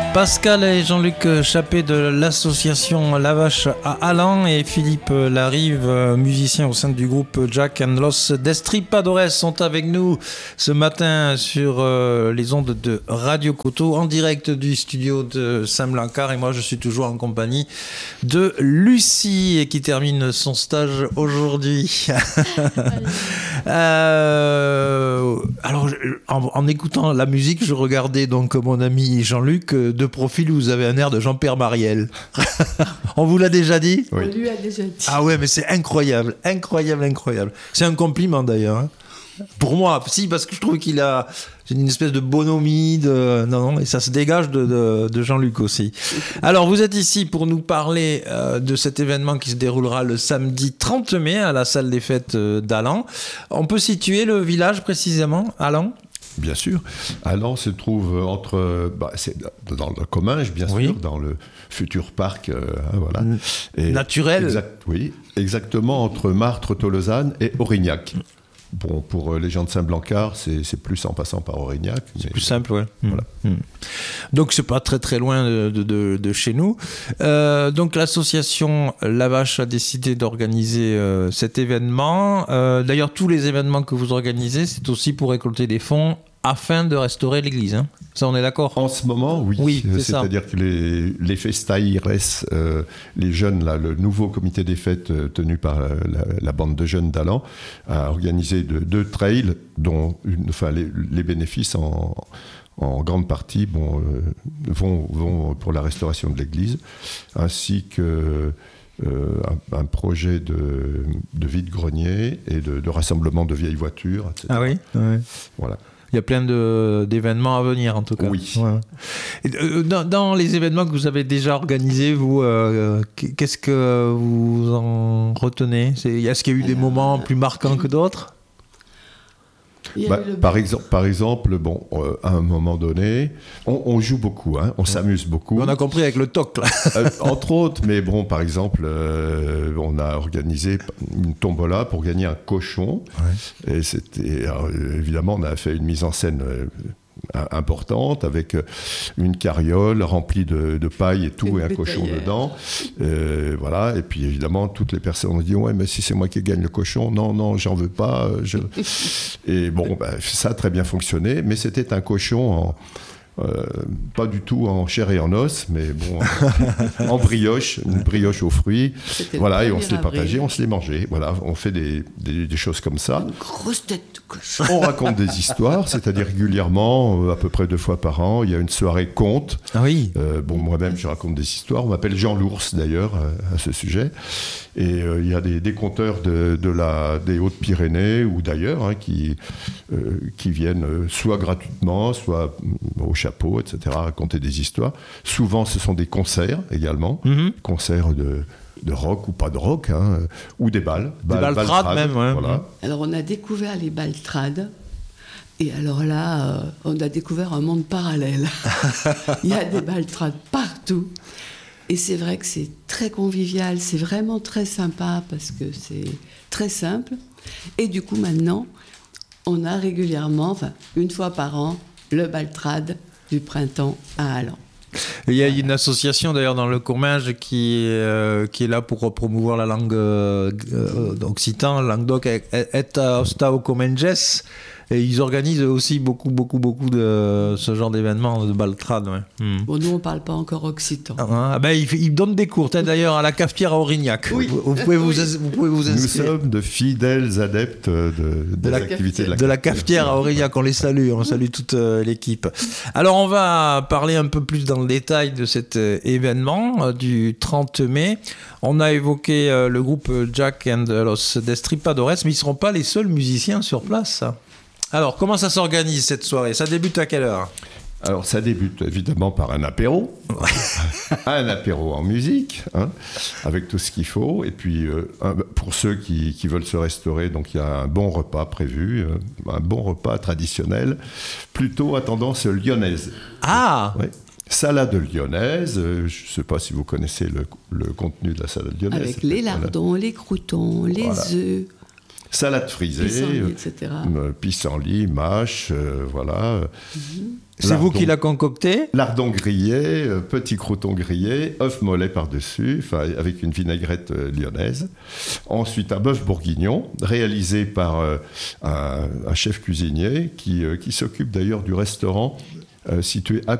Pascal et Jean-Luc Chappé de l'association La Vache à Allan et Philippe Larive, musicien au sein du groupe Jack and Los Destripadores, sont avec nous ce matin sur les ondes de Radio Coteau en direct du studio de Saint-Blancard, et moi je suis toujours en compagnie de Lucie qui termine son stage aujourd'hui. Alors en écoutant la musique, je regardais donc mon ami Jean-Luc. De profil, vous avez un air de Jean-Pierre Mariel. On vous l'a déjà dit ? Oui. On lui a déjà dit. Ah ouais, mais c'est incroyable, incroyable, incroyable. C'est un compliment d'ailleurs. Hein. Pour moi, si, parce que je trouve qu'il a une espèce de bonhomie, non, et ça se dégage de Jean-Luc aussi. Alors, vous êtes ici pour nous parler de cet événement qui se déroulera le samedi 30 mai à la salle des fêtes d'Allan. On peut situer le village précisément, Allan ? Bien sûr. Allan se trouve c'est dans le Comminges, bien sûr, dans le futur parc, voilà. Et naturel. Oui, exactement entre Martres, Tolosane et Aurignac. Bon, pour les gens de Saint-Blancard, c'est plus en passant par Aurignac. C'est plus simple, ouais. Voilà. Donc, c'est pas très très loin de chez nous. Donc, l'association La Vache a décidé d'organiser cet événement. D'ailleurs, tous les événements que vous organisez, c'est aussi pour récolter des fonds afin de restaurer l'église. Hein. Ça, on est d'accord ? En ce moment, oui. C'est-à-dire que les Festaires, les jeunes, là, le nouveau comité des fêtes tenu par la bande de jeunes d'Allan, a organisé deux trails dont les bénéfices en grande partie vont pour la restauration de l'église, ainsi que un projet de vide-grenier et de rassemblement de vieilles voitures, etc. Ah oui, oui. Voilà. Il y a plein d'événements à venir, en tout cas. Oui. Ouais. Et dans les événements que vous avez déjà organisés, vous, qu'est-ce que vous en retenez ? Est-ce qu'il y a eu des moments plus marquants que d'autres ? Par exemple, à un moment donné, on joue beaucoup, hein, on s'amuse beaucoup. On a compris avec le toc, là. Entre autres, mais bon, par exemple, on a organisé une tombola pour gagner un cochon. Ouais. Et évidemment, on a fait une mise en scène importante avec une carriole remplie de paille et tout, et un cochon dedans, voilà. Et puis évidemment toutes les personnes ont dit ouais, mais si c'est moi qui gagne le cochon, non j'en veux pas, et bon, ça a très bien fonctionné, mais c'était un cochon pas du tout en chair et en os, mais bon, en brioche, une brioche aux fruits, voilà, et on se les partageait, on se les mangeait, voilà, on fait des choses comme ça. Une grosse tête de cochon. On raconte des histoires, c'est-à-dire régulièrement, à peu près 2 fois par an, il y a une soirée conte. Ah oui. Moi-même, je raconte des histoires. On m'appelle Jean l'Ours, d'ailleurs, à ce sujet. Et il y a des conteurs des Hautes-Pyrénées ou d'ailleurs, hein, qui viennent soit gratuitement, soit au chapeau, etc., raconter des histoires. Souvent, ce sont des concerts également, concerts de rock ou pas de rock, hein, ou des balles. Des baltrades même, ouais. Voilà. Alors, on a découvert les baltrades. Et alors là, on a découvert un monde parallèle. Il y a des baltrades partout. Et c'est vrai que c'est très convivial, c'est vraiment très sympa parce que c'est très simple. Et du coup, maintenant, on a régulièrement, une fois par an, le baltrade du printemps à Allan. Il y a une association d'ailleurs dans le Comminges qui est là pour promouvoir la langue occitane, langue et Ostao Comminges. Et ils organisent aussi beaucoup de ce genre d'événements, de baltrades. Ouais. Bon, nous, on ne parle pas encore occitan. Ils donnent des cours, d'ailleurs, à la cafetière à Aurignac. Oui. Vous pouvez vous inscrire. Nous sommes de fidèles adeptes de l'activité de la cafetière à Aurignac. On les salue, on salue toute l'équipe. Alors, on va parler un peu plus dans le détail de cet événement du 30 mai. On a évoqué le groupe Jack and Los Destripadores, mais ils ne seront pas les seuls musiciens sur place. Alors, comment ça s'organise cette soirée ? Ça débute à quelle heure ? Alors, ça débute évidemment par un apéro. Un apéro en musique, hein, avec tout ce qu'il faut. Et puis, pour ceux qui veulent se restaurer, donc il y a un bon repas prévu, un bon repas traditionnel, plutôt à tendance lyonnaise. Ah ! Oui. Salade lyonnaise, je ne sais pas si vous connaissez le contenu de la salade lyonnaise. Avec les lardons, les croûtons, les œufs. salade frisée, pissenlit, etc. Pissenlit, mâche, voilà. C'est vous qui l'a concocté? Lardon grillé, petit crouton grillé, œuf mollet par-dessus, avec une vinaigrette lyonnaise. Ensuite, un bœuf bourguignon, réalisé par un chef cuisinier qui s'occupe d'ailleurs du restaurant situé à